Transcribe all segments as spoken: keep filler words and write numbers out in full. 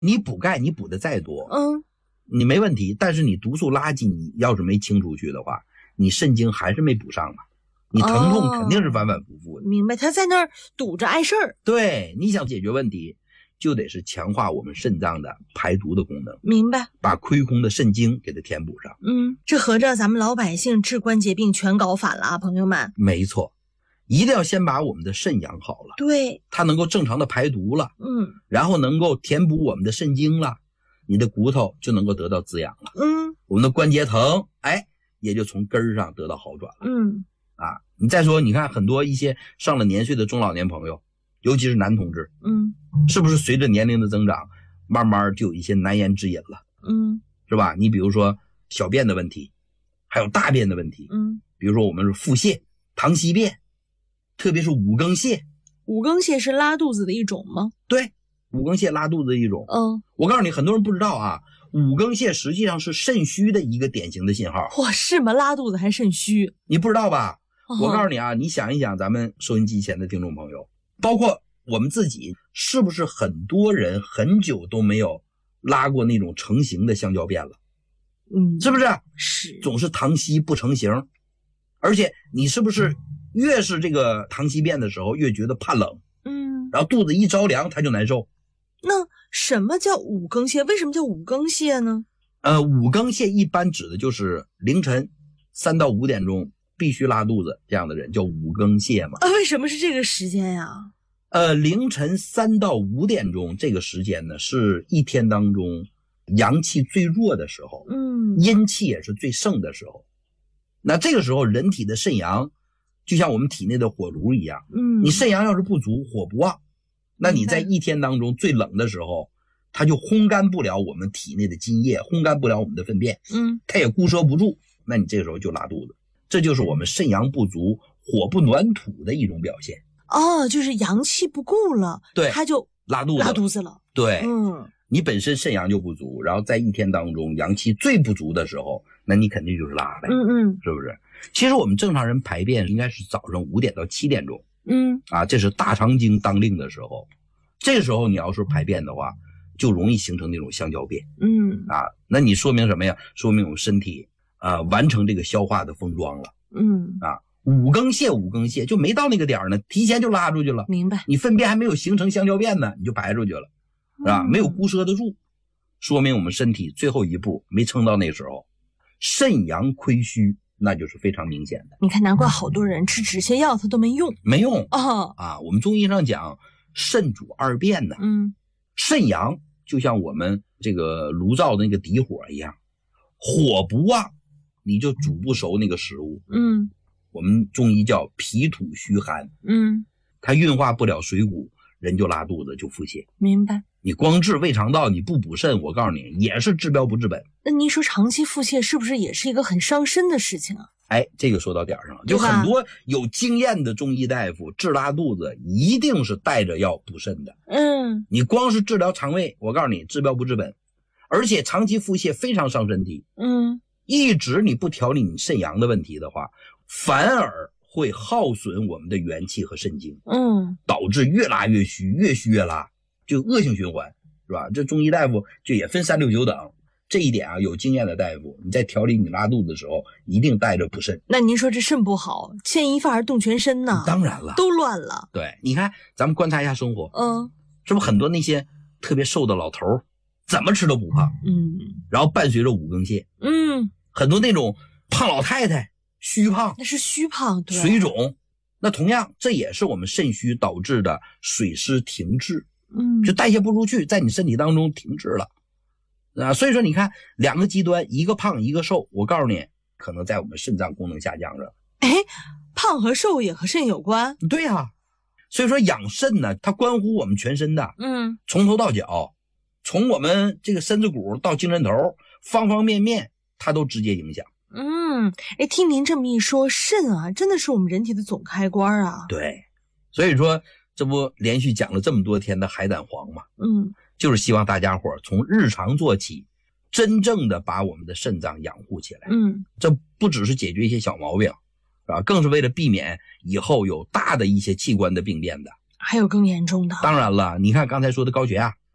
你补钙你补的再多， 嗯， 你没问题，但是你毒素垃圾你要是没清出去的话，你肾精还是没补上啊，你疼痛肯定是反反复复的。 哦、明白，他在那儿堵着碍事儿。 对，你想解决问题，就得是强化我们肾脏的排毒的功能。 明白， 把亏空的肾精给它填补上。 嗯，这合着咱们老百姓治关节病全搞反了啊，朋友们。 没错，一定要先把我们的肾养好了， 对， 它能够正常的排毒了， 嗯， 然后能够填补我们的肾精了，你的骨头就能够得到滋养了， 嗯， 我们的关节疼，哎，也就从根儿上得到好转了。 嗯， 啊，你再说，你看很多一些上了年岁的中老年朋友，尤其是男同志， 嗯， 是不是随着年龄的增长，慢慢就有一些难言之隐了， 嗯， 是吧？你比如说小便的问题，还有大便的问题， 嗯， 比如说我们是腹泻、溏稀便，特别是五更泻。 五更泻是拉肚子的一种吗？ 对，五更泻拉肚子的一种。 嗯， 我告诉你，很多人不知道啊，五更泻实际上是肾虚的一个典型的信号。 哇，是吗？拉肚子还肾虚？ 你不知道吧？ 哦、 我告诉你啊，你想一想，咱们收音机前的听众朋友，包括我们自己，是不是很多人很久都没有拉过那种成型的香蕉便了？ 嗯， 是不是？ 是， 总是溏稀不成形，而且你是不是越是这个溏稀便的时候，越觉得怕冷？ 嗯， 然后肚子一着凉，它就难受。 那什么叫五更泻？为什么叫五更泻呢？ 呃，五更泻一般指的就是凌晨三到五点钟必须拉肚子这样的人，叫五更泻嘛。 啊，为什么是这个时间呀？ 呃，凌晨三到五点钟这个时间呢，是一天当中阳气最弱的时候， 嗯， 阴气也是最盛的时候。那这个时候，人体的肾阳就像我们体内的火炉一样， 嗯， 你肾阳要是不足，火不旺，那你在一天当中最冷的时候，它就烘干不了我们体内的津液，烘干不了我们的粪便， 嗯， 它也固摄不住，那你这个时候就拉肚子，这就是我们肾阳不足、火不暖土的一种表现。 哦，就是阳气不顾了， 对， 它就拉肚子， 拉肚子了。 对， 嗯， 你本身肾阳就不足，然后在一天当中阳气最不足的时候，那你肯定就是拉呗， 嗯嗯， 是不是？其实我们正常人排便应该是早上五点到七点钟， 嗯啊，这是大肠经当令的时候，这个时候你要是排便的话，就容易形成那种香蕉便， 嗯啊，那你说明什么呀？说明我们身体啊完成这个消化的封装了， 嗯啊。五更泻五更泻就没到那个点呢，提前就拉出去了。 明白。 你粪便还没有形成香蕉便呢，你就排出去了，是吧？ 嗯、 没有固摄得住，说明我们身体最后一步没撑到那时候，肾阳亏虚，那就是非常明显的。 你看，难怪好多人吃止泻药它都没用， 没用哦啊！我们中医上讲肾主二变呢， 嗯， 肾阳就像我们这个炉灶的那个底火一样，火不旺，你就煮不熟那个食物， 嗯。 我们中医叫脾土虚寒， 嗯， 它运化不了水谷，人就拉肚子就腹泻。 明白。 你光治胃肠道，你不补肾，我告诉你也是治标不治本。 那您说长期腹泻是不是也是一个很伤身的事情啊？ 哎，这个说到点上了，就很多有经验的中医大夫治拉肚子一定是带着要补肾的。 嗯， 你光是治疗肠胃，我告诉你治标不治本，而且长期腹泻非常伤身体。 嗯， 一直你不调理你肾阳的问题的话，反而会耗损我们的元气和肾精， 嗯， 导致越拉越虚，越虚越拉，就恶性循环，是吧？这中医大夫就也分三六九等，这一点啊，有经验的大夫，你在调理你拉肚子的时候，一定带着补肾。 那您说这肾不好，牵一发而动全身呢？ 当然了， 都乱了。 对，你看咱们观察一下生活， 嗯， 是不是很多那些特别瘦的老头怎么吃都不胖， 嗯， 然后伴随着五更泻， 嗯， 很多那种胖老太太虚胖， 那是虚胖，对， 水肿，那同样这也是我们肾虚导致的水湿停滞， 嗯， 就代谢不出去，在你身体当中停滞了啊。所以说你看两个极端，一个胖一个瘦，我告诉你可能在我们肾脏功能下降着。 哎，胖和瘦也和肾有关？ 对啊，所以说养肾呢，它关乎我们全身的， 嗯， 从头到脚，从我们这个身子骨到精神头，方方面面它都直接影响。 嗯，哎，听您这么一说，肾啊，真的是我们人体的总开关啊。 对，所以说这不连续讲了这么多天的海胆黄嘛， 嗯， 就是希望大家伙从日常做起，真正的把我们的肾脏养护起来。 嗯， 这不只是解决一些小毛病，是吧？更是为了避免以后有大的一些器官的病变的。 还有更严重的。 当然了，你看刚才说的高血压，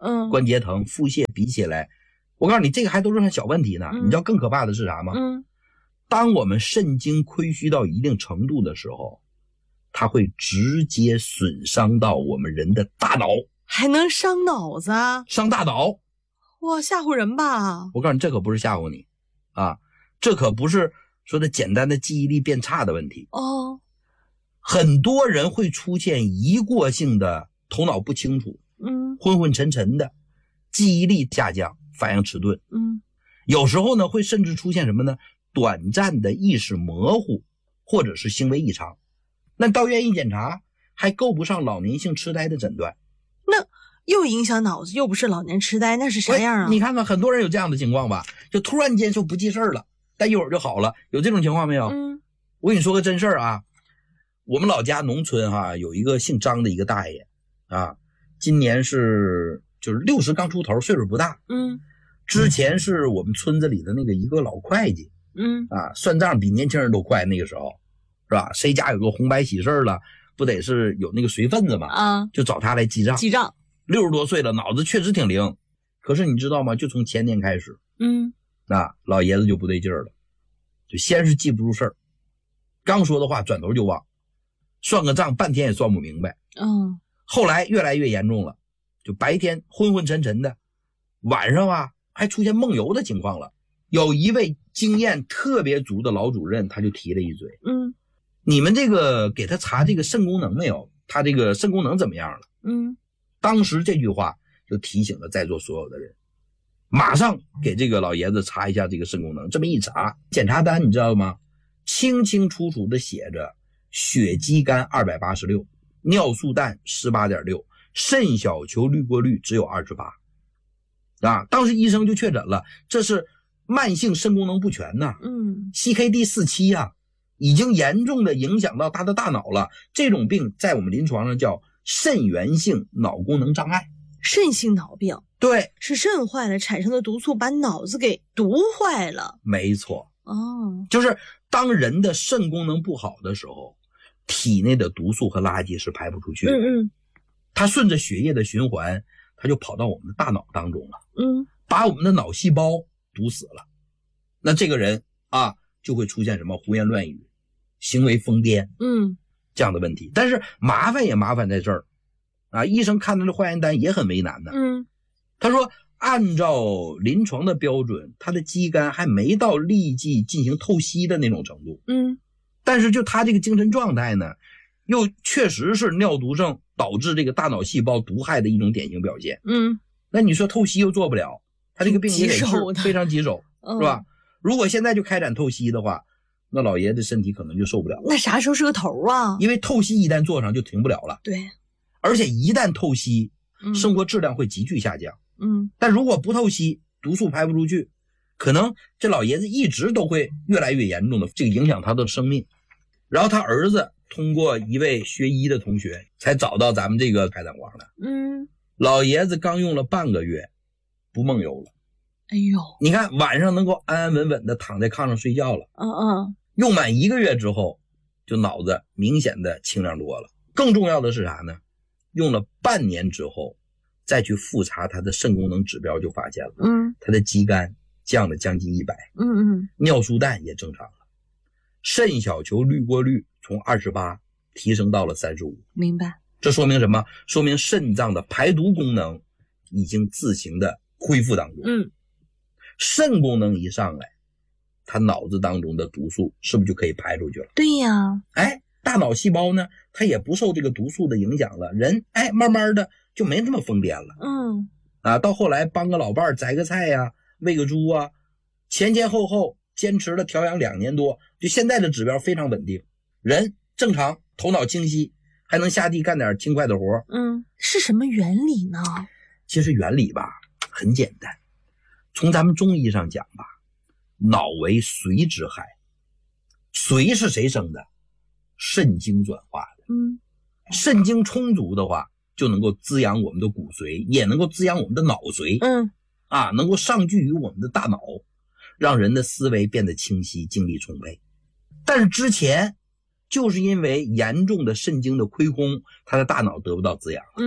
嗯， 关节疼、腹泻比起来，我告诉你，这个还都是小问题呢。 嗯、 你知道更可怕的是啥吗？ 嗯， 当我们肾精亏虚到一定程度的时候，它会直接损伤到我们人的大脑， 还能伤脑子啊？ 伤大脑。 哇，吓唬人吧！ 我告诉你，这可不是吓唬你啊，这可不是说的简单的记忆力变差的问题哦。 很多人会出现一过性的头脑不清楚， 嗯， 昏昏沉沉的，记忆力下降，反应迟钝， 嗯， 有时候呢会甚至出现什么呢？短暂的意识模糊，或者是行为异常。那到院一检查，还够不上老年性痴呆的诊断。 那又影响脑子，又不是老年痴呆，那是啥样啊？ 你看看，很多人有这样的情况吧，就突然间就不记事儿了，但一会儿就好了，有这种情况没有？ 嗯， 我跟你说个真事儿啊，我们老家农村哈、啊、有一个姓张的一个大爷啊，今年是就是六十刚出头，岁数不大。 嗯， 之前是我们村子里的那个一个老会计。 嗯啊，算账比年轻人都快，那个时候是吧？谁家有个红白喜事了，不得是有那个随份子嘛？ 啊， 就找他来记账。 记账。 六十多岁了，脑子确实挺灵。可是你知道吗？就从前年开始， 嗯， 啊，老爷子就不对劲儿了，就先是记不住事儿，刚说的话转头就忘，算个账半天也算不明白。 嗯， 后来越来越严重了，就白天昏昏沉沉的，晚上啊还出现梦游的情况了。有一位经验特别足的老主任，他就提了一嘴， 嗯， 你们这个给他查这个肾功能没有？他这个肾功能怎么样了？ 嗯， 当时这句话就提醒了在座所有的人，马上给这个老爷子查一下这个肾功能。这么一查，检查单你知道吗？清清楚楚的写着血肌酐二百八十六，尿素氮 十八点六， 肾小球滤过率只有二十八。啊，当时医生就确诊了，这是慢性肾功能不全呐、啊， 嗯 C K D 四十七 啊，已经严重的影响到他的大脑了。这种病在我们临床上叫肾源性脑功能障碍。 肾性脑病， 对， 是肾坏了产生的毒素把脑子给毒坏了。 没错。 哦， 就是当人的肾功能不好的时候，体内的毒素和垃圾是排不出去的。 嗯嗯， 它顺着血液的循环，它就跑到我们的大脑当中了， 嗯， 把我们的脑细胞毒死了。那这个人啊，就会出现什么胡言乱语、行为疯癫， 嗯， 这样的问题。但是麻烦也麻烦在这儿啊，医生看他的化验单也很为难的。 嗯， 他说按照临床的标准，他的肌酐还没到立即进行透析的那种程度。 嗯， 但是就他这个精神状态呢，又确实是尿毒症导致这个大脑细胞毒害的一种典型表现。 嗯， 那你说透析又做不了，他这个病也得治，非常棘手， 嗯、 是吧？如果现在就开展透析的话，那老爷子身体可能就受不了了。 那啥时候是个头啊？ 因为透析一旦做上就停不了了。 对， 而且一旦透析， 嗯、 生活质量会急剧下降。 嗯， 但如果不透析，毒素排不出去，可能这老爷子一直都会越来越严重的，这个影响他的生命。然后他儿子通过一位学医的同学才找到咱们这个开展光的。 嗯， 老爷子刚用了半个月，不梦游了。 哎呦， 你看晚上能够安安稳稳的躺在炕上睡觉了。 嗯嗯， 用满一个月之后，就脑子明显的清亮多了。更重要的是啥呢？用了半年之后，再去复查他的肾功能指标，就发现了， 嗯， 他的肌酐降了将近一百， 嗯嗯， 尿素氮也正常了，肾小球滤过率从二十八提升到了三十五。 明白。 这说明什么？说明肾脏的排毒功能已经自行的恢复当中。 嗯， 肾功能一上来，他脑子当中的毒素是不是就可以排出去了？ 对呀。 哎，大脑细胞呢，它也不受这个毒素的影响了，人哎慢慢的就没这么疯癫了。 嗯， 啊，到后来帮个老伴儿宰个菜呀、啊，喂个猪啊，前前后后坚持了调养两年多，就现在的指标非常稳定，人正常，头脑清晰，还能下地干点轻快的活。 嗯，是什么原理呢？ 其实原理吧很简单，从咱们中医上讲吧，脑为髓之害，髓是谁生的？肾精转化的。 嗯， 肾精充足的话，就能够滋养我们的骨髓，也能够滋养我们的脑髓。 嗯， 啊，能够上聚于我们的大脑，让人的思维变得清晰，精力充沛。但是之前就是因为严重的肾精的亏空，他的大脑得不到滋养。 嗯，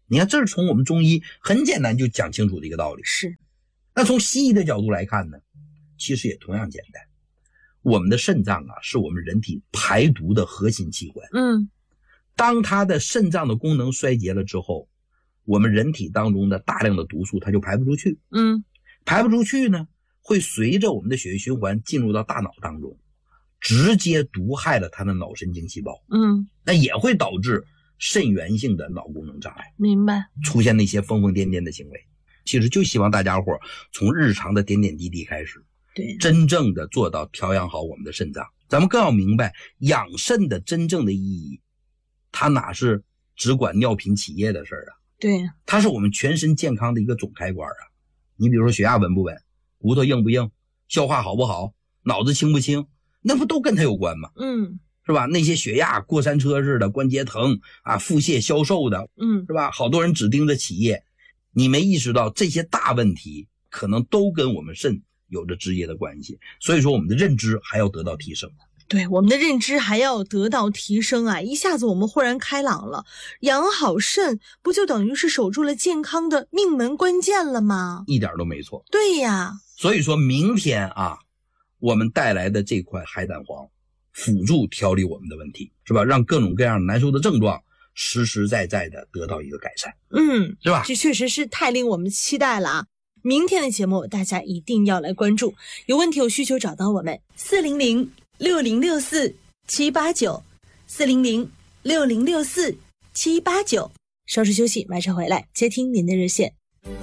你看，这是从我们中医很简单就讲清楚的一个道理。 是。 那从西医的角度来看呢，其实也同样简单。我们的肾脏啊，是我们人体排毒的核心器官。 嗯， 当它的肾脏的功能衰竭了之后，我们人体当中的大量的毒素它就排不出去。 嗯， 排不出去呢，会随着我们的血液循环进入到大脑当中，直接毒害了它的脑神经细胞。 嗯， 那也会导致肾源性的脑功能障碍， 明白， 出现那些疯疯癫癫的行为。其实就希望大家伙从日常的点点滴滴开始， 对， 真正的做到调养好我们的肾脏。咱们更要明白养肾的真正的意义，它哪是只管尿频起夜的事儿啊？ 对， 它是我们全身健康的一个总开关啊。你比如说血压稳不稳，骨头硬不硬，消化好不好，脑子清不清，那不都跟它有关吗？ 嗯， 是吧？那些血压过山车似的，关节疼啊，腹泻消瘦的， 嗯， 是吧？好多人只盯着起夜，你没意识到这些大问题可能都跟我们肾有着直接的关系。所以说我们的认知还要得到提升。 对，我们的认知还要得到提升啊！一下子我们豁然开朗了，养好肾不就等于是守住了健康的命门关键了吗？ 一点都没错。 对呀， 所以说明天啊，我们带来的这块海胆黄辅助调理我们的问题，是吧？让各种各样难受的症状实实在在的得到一个改善。 嗯， 是吧？ 这确实是太令我们期待了啊！明天的节目大家一定要来关注，有问题有需求找到我们四零零六零六四七八九 四零零六零六四七八九。稍事休息，马上回来接听您的热线。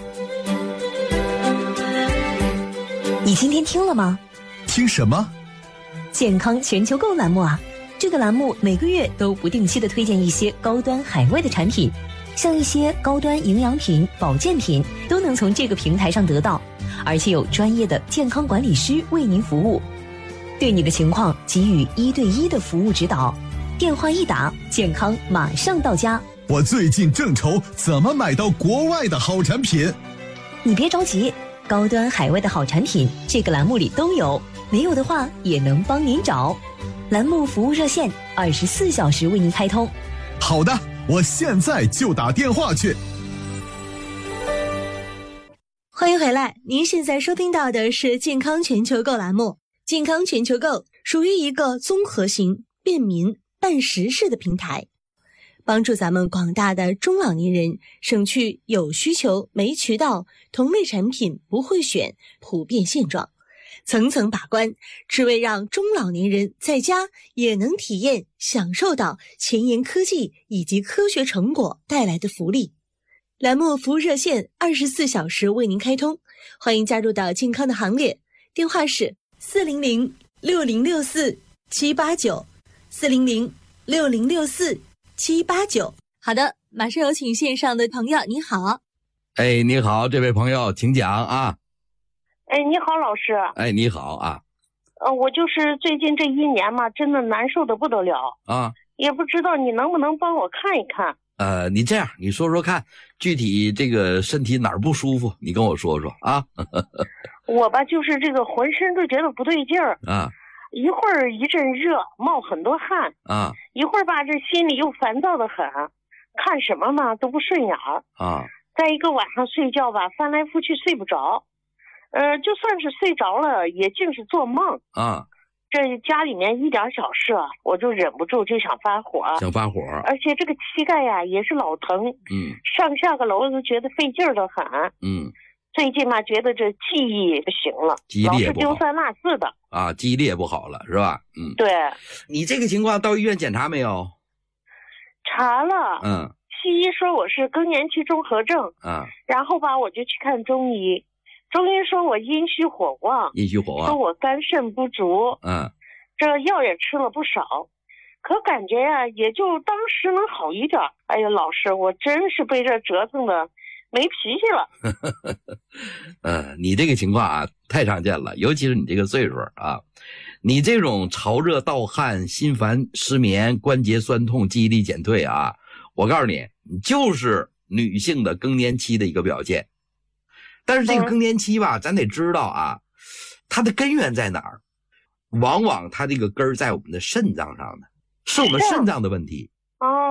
你今天听了吗？ 听什么？ 健康全球购栏目啊！这个栏目每个月都不定期的推荐一些高端海外的产品，像一些高端营养品、保健品都能从这个平台上得到，而且有专业的健康管理师为您服务，对你的情况给予一对一的服务指导。电话一打，健康马上到家。 我最近正愁怎么买到国外的好产品。 你别着急，高端海外的好产品这个栏目里都有，没有的话也能帮您找。栏目服务热线二十四小时为您开通。 好的，我现在就打电话去。 欢迎回来，您现在收听到的是健康全球购栏目。健康全球购属于一个综合型、便民、办实事的平台，帮助咱们广大的中老年人省去有需求没渠道、同类产品不会选普遍现状，层层把关，只为让中老年人在家也能体验享受到前沿科技以及科学成果带来的福利。栏目服务热线二十四小时为您开通，欢迎加入到健康的行列，电话是四零零六零六四七八九 四零零六零六四七八九。好的，马上有请线上的朋友，你好。 哎，你好，这位朋友，请讲啊。 哎，你好，老师。 哎，你好啊。 呃，我就是最近这一年嘛，真的难受的不得了啊， 也不知道你能不能帮我看一看。 呃，你这样，你说说看，具体这个身体哪儿不舒服，你跟我说说啊。 我吧，就是这个浑身都觉得不对劲儿啊， 一会儿一阵热，冒很多汗啊， 一会儿吧，这心里又烦躁的很，看什么嘛都不顺眼啊。 再一个晚上睡觉吧，翻来覆去睡不着，呃，就算是睡着了，也净是做梦啊。 这家里面一点小事啊，我就忍不住就想发火， 想发火， 而且这个膝盖呀、啊、也是老疼， 嗯， 上下个楼都觉得费劲儿的很， 嗯， 最近嘛觉得这记忆不行了， 记忆力也不好， 老是丢三落四的啊，记忆力也不好了，是吧？嗯， 对。 你这个情况到医院检查没有？ 查了， 嗯， 西医说我是更年期综合症， 啊， 然后吧我就去看中医。中医说我阴虚火旺， 阴虚火旺， 说我肝肾不足， 嗯， 这药也吃了不少，可感觉呀、啊，也就当时能好一点。哎呀，老师，我真是被这折腾的没脾气了。 呃，你这个情况啊，太常见了，尤其是你这个岁数啊，你这种潮热盗汗、心烦、失眠、关节酸痛、记忆力减退啊，我告诉你，就是女性的更年期的一个表现。但是这个更年期吧，嗯、咱得知道啊，它的根源在哪儿？往往它这个根儿在我们的肾脏上呢，是我们肾脏的问题。 哦，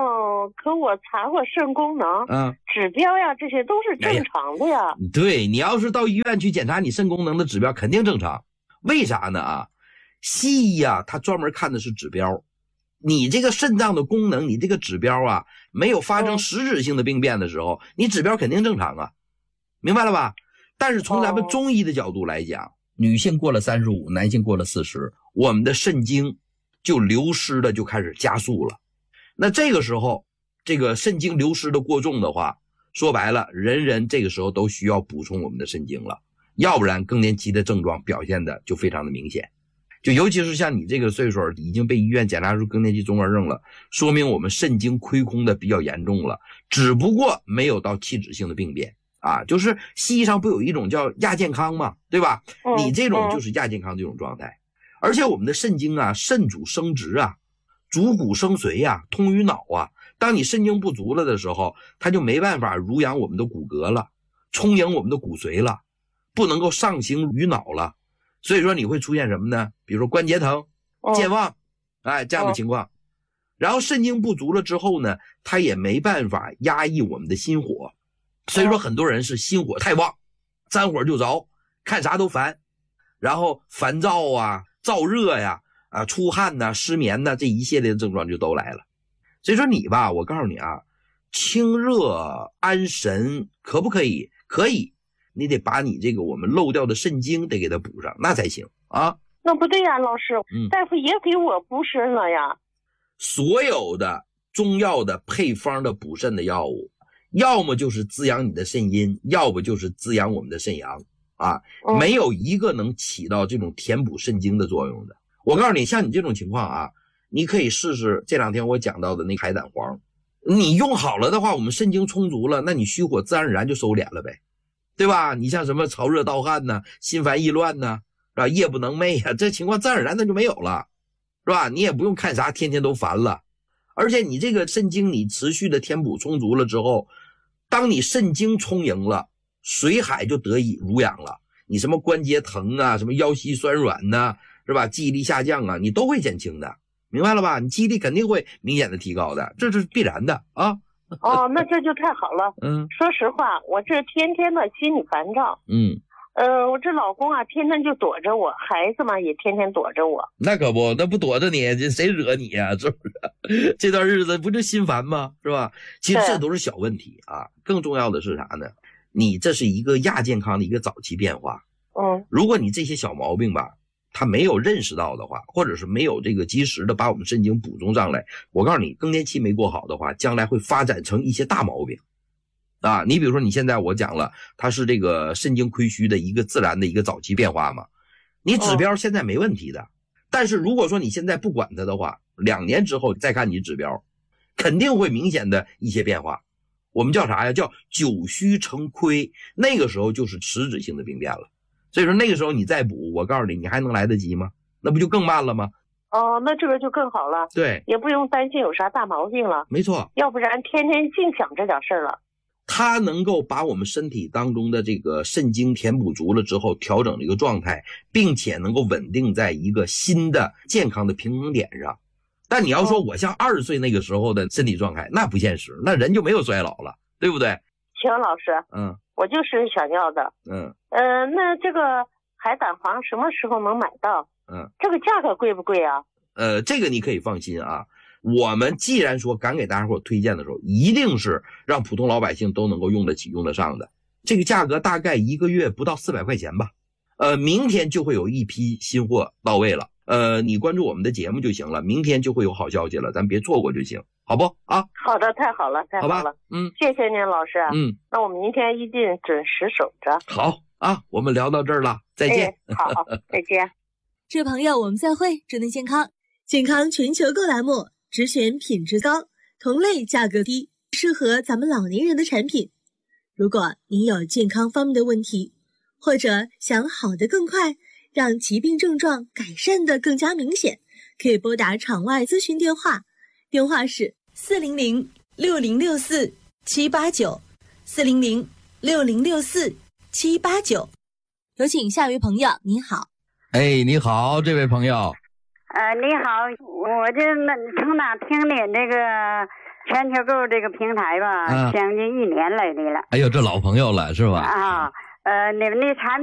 哦，可我查过肾功能， 嗯， 指标呀，这些都是正常的呀。 对，你要是到医院去检查你肾功能的指标，肯定正常。为啥呢啊？西医啊，它专门看的是指标。你这个肾脏的功能，你这个指标啊，没有发生实质性的病变的时候，你指标肯定正常啊，明白了吧？但是从咱们中医的角度来讲，女性过了三十五，男性过了四十，我们的肾精就流失的就开始加速了。那这个时候，这个肾精流失的过重的话，说白了，人人这个时候都需要补充我们的肾精了，要不然更年期的症状表现的就非常的明显。就尤其是像你这个岁数已经被医院检查出更年期综合症了，说明我们肾精亏空的比较严重了，只不过没有到器质性的病变啊。就是西医上不有一种叫亚健康吗？对吧？你这种就是亚健康这种状态。而且我们的肾精啊，肾主生殖啊，主骨生髓啊，通于脑啊。当你肾精不足了的时候，它就没办法濡养我们的骨骼了，充盈我们的骨髓了，不能够上行于脑了。所以说你会出现什么呢？比如说关节疼、健忘，哎，这样的情况。然后肾精不足了之后呢，它也没办法压抑我们的心火。所以说很多人是心火太旺，沾火就着，看啥都烦，然后烦躁啊、燥热呀、啊、出汗呐、失眠呐，这一系列的症状就都来了。所以说你吧，我告诉你啊，清热安神可不可以？可以。你得把你这个我们漏掉的肾精得给它补上，那才行啊。 那不对呀，老师， 嗯， 大夫也给我补肾了呀。 所有的中药的配方的补肾的药物，要么就是滋养你的肾阴，要不就是滋养我们的肾阳啊， 嗯、 没有一个能起到这种填补肾精的作用的。我告诉你，像你这种情况啊，你可以试试这两天我讲到的那海胆黄，你用好了的话，我们肾精充足了，那你虚火自然而然就收敛了呗。对吧？你像什么潮热盗汗呢，心烦意乱呢，是吧？夜不能寐呀，这情况自然而然它就没有了，是吧？你也不用看啥，天天都烦了。而且你这个肾精你持续的填补充足了之后，当你肾精充盈了，水海就得以濡养了。你什么关节疼啊，什么腰膝酸软呐，是吧？记忆力下降啊，你都会减轻的，明白了吧？你记忆力肯定会明显的提高的，这是必然的啊。 哦，那这就太好了。 嗯， 说实话，我这天天的心里烦躁。 嗯， 呃，我这老公啊，天天就躲着我，孩子嘛也天天躲着我。 那可不，那不躲着你，这谁惹你呀、啊？是不是？这段日子不就心烦吗？是吧？其实这都是小问题啊。更重要的是啥呢？你这是一个亚健康的一个早期变化。 嗯， 如果你这些小毛病吧，他没有认识到的话，或者是没有这个及时的把我们肾精补充上来，我告诉你，更年期没过好的话，将来会发展成一些大毛病啊。你比如说你现在我讲了，它是这个肾精亏虚的一个自然的一个早期变化嘛，你指标现在没问题的、哦、但是如果说你现在不管它的话，两年之后再看你指标，肯定会明显的一些变化。我们叫啥呀？叫久虚成亏，那个时候就是实质性的病变了。所以说那个时候你再补，我告诉你，你还能来得及吗？那不就更慢了吗？ 哦，那这个就更好了。 对， 也不用担心有啥大毛病了。 没错， 要不然天天净想这点事儿了。 它能够把我们身体当中的这个肾精填补足了之后，调整这个状态，并且能够稳定在一个新的健康的平衡点上。但你要说我像二十岁那个时候的身体状态，那不现实，那人就没有衰老了，对不对？ 行，老师， 嗯， 我就是想要的。 嗯， 呃，那这个海胆黄什么时候能买到？ 嗯， 这个价格贵不贵啊？ 呃，这个你可以放心啊。我们既然说敢给大家伙推荐的时候，一定是让普通老百姓都能够用得起、用得上的。这个价格大概一个月不到四百块钱吧。呃，明天就会有一批新货到位了。呃，你关注我们的节目就行了，明天就会有好消息了，咱别错过就行，好不啊？ 好的，太好了，太好了， 好吧，嗯， 谢谢您，老师。 嗯， 那我们明天一定准时守着。 好啊，我们聊到这儿了，再见。 哎、好，再见。 这位朋友，我们再会，祝您健康。健康全球购栏目只选品质高、同类价格低、适合咱们老年人的产品。如果您有健康方面的问题，或者想好得更快，让疾病症状改善的更加明显，可以拨打场外咨询电话，电话是四零零六零六四七八九，四零零六零六四七八九。有请下一位朋友，您好。 哎，你好，这位朋友。 呃，你好，我这从哪听您这个全球购这个平台吧， 啊将近一年来的了。 哎呦，这老朋友了是吧？ 啊，呃，那那产